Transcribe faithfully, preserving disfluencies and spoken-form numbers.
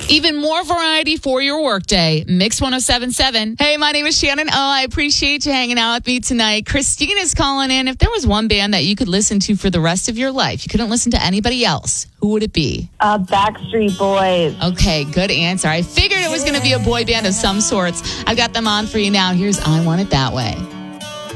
Even more variety for your workday. Mix one oh seven point seven. Hey, my name is Shannon. Oh, I appreciate you hanging out with me tonight. Christina's calling in. If there was one band that you could listen to for the rest of your life, you couldn't listen to anybody else, who would it be? Uh, Backstreet Boys. Okay, good answer. I figured it was going to be a boy band of some sorts. I've got them on for you now. Here's I Want It That Way.